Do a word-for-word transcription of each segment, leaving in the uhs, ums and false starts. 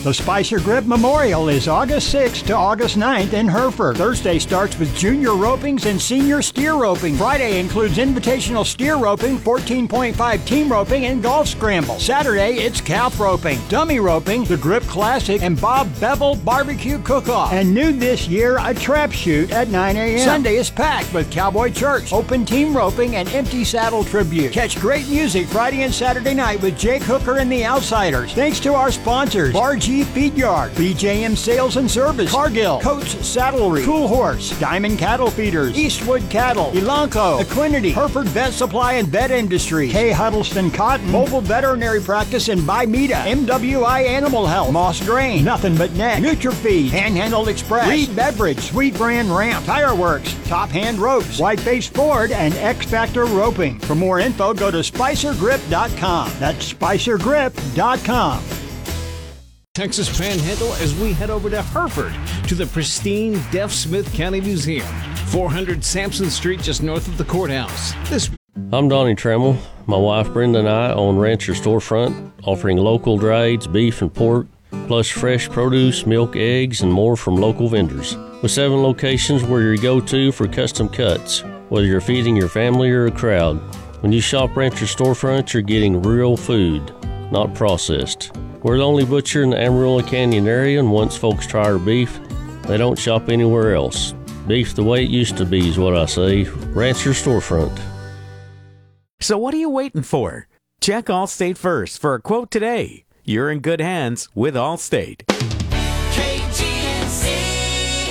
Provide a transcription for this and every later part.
The Spicer Grip Memorial is August sixth to August ninth in Hereford. Thursday starts with junior ropings and senior steer roping. Friday includes invitational steer roping, fourteen point five team roping, and golf scramble. Saturday, it's calf roping, dummy roping, the Grip Classic, and Bob Bevel Barbecue Cook-Off. And new this year, a trap shoot at nine a.m. Sunday is packed with Cowboy Church, open team roping, and empty saddle tribute. Catch great music Friday and Saturday night with Jake Hooker and the Outsiders. Thanks to our sponsors, Bar G Feed Yard, B J M Sales and Service, Cargill, Coates Saddlery, Cool Horse, Diamond Cattle Feeders, Eastwood Cattle, Elanco, Equinity, Hereford Vet Supply and Vet Industry, K. Huddleston Cotton, Mobile Veterinary Practice and Bimeda, M W I Animal Health, Moss Grain, Nothing But Net, NutriFeed, Panhandle Express, Reed Beverage, Sweet Brand Ramp, Tire Works, Top Hand Ropes, Whiteface Ford, and X Factor Roping. For more info, go to spicer grip dot com. That's spicer grip dot com. Texas Panhandle as we head over to Hereford to the pristine Deaf Smith County Museum, four hundred Sampson Street, just north of the courthouse. This I'm Donnie Trammell. My wife Brenda and I own Rancher Storefront, offering local drieds, beef and pork, plus fresh produce, milk, eggs, and more from local vendors. With seven locations, we're your go-to for custom cuts, whether you're feeding your family or a crowd. When you shop Rancher Storefront, you're getting real food, not processed. We're the only butcher in the Amarillo Canyon area, and once folks try our beef, they don't shop anywhere else. Beef the way it used to be is what I say. Rancher Storefront. So what are you waiting for? Check Allstate first for a quote today. You're in good hands with Allstate. K G N C.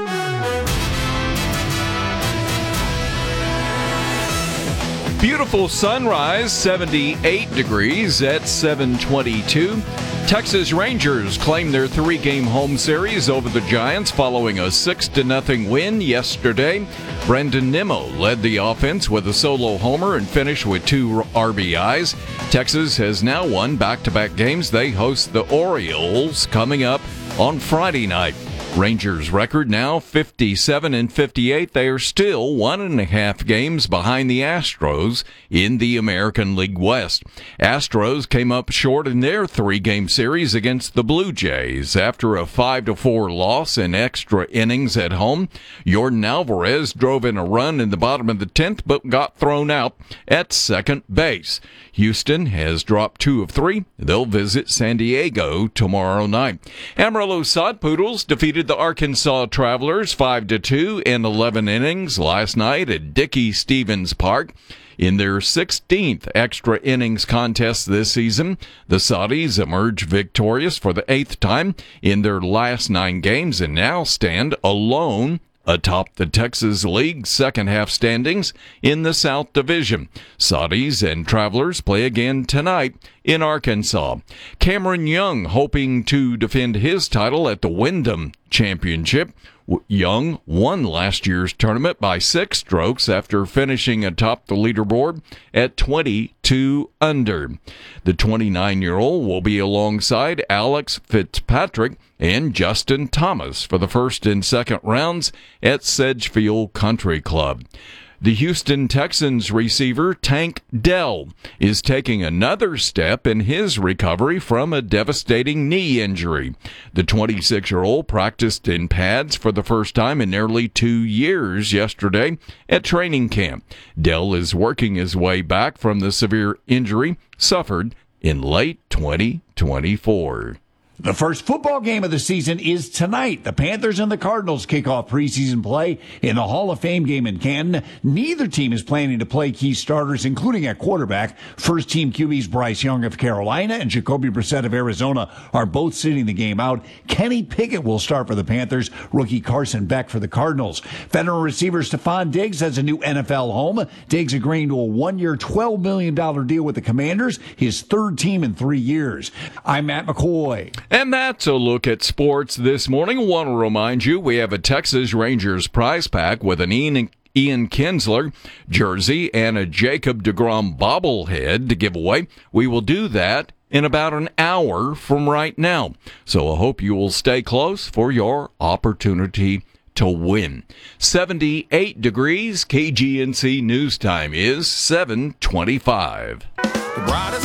Beautiful sunrise, seventy-eight degrees at seven twenty-two. Texas Rangers claim their three-game home series over the Giants following a six to nothing win yesterday. Brendan Nimmo led the offense with a solo homer and finished with two R B Is. Texas has now won back-to-back games. They host the Orioles coming up on Friday night. Rangers record now fifty-seven and fifty-eight. They are still one and a half games behind the Astros in the American League West. Astros came up short in their three-game series against the Blue Jays after a five to four loss in extra innings at home. Yordan Alvarez drove in a run in the bottom of the tenth but got thrown out at second base. Houston has dropped two of three. They'll visit San Diego tomorrow night. Amarillo Sod Poodles defeated the Arkansas Travelers five to two in eleven innings last night at Dickey Stevens Park. In their sixteenth extra innings contest this season, the Saudis emerged victorious for the eighth time in their last nine games and now stand alone atop the Texas League second half standings in the South Division. Saudis and Travelers play again tonight in Arkansas. Cameron Young hoping to defend his title at the Wyndham Championship. Young won last year's tournament by six strokes after finishing atop the leaderboard at twenty-two under. The twenty-nine-year-old will be alongside Alex Fitzpatrick and Justin Thomas for the first and second rounds at Sedgefield Country Club. The Houston Texans receiver Tank Dell is taking another step in his recovery from a devastating knee injury. The twenty-six-year-old practiced in pads for the first time in nearly two years yesterday at training camp. Dell is working his way back from the severe injury suffered in late twenty twenty-four. The first football game of the season is tonight. The Panthers and the Cardinals kick off preseason play in the Hall of Fame game in Canton. Neither team is planning to play key starters, including at quarterback. First team Q Bs Bryce Young of Carolina and Jacoby Brissett of Arizona are both sitting the game out. Kenny Pickett will start for the Panthers. Rookie Carson Beck for the Cardinals. Veteran receiver Stephon Diggs has a new N F L home. Diggs agreeing to a one-year, twelve million dollars deal with the Commanders, his third team in three years. I'm Matt McCoy. And that's a look at sports this morning. Want to remind you, we have a Texas Rangers prize pack with an Ian, Ian Kinsler jersey and a Jacob deGrom bobblehead to give away. We will do that in about an hour from right now. So I hope you will stay close for your opportunity to win. seventy-eight degrees, K G N C News Time is seven twenty-five. The brightest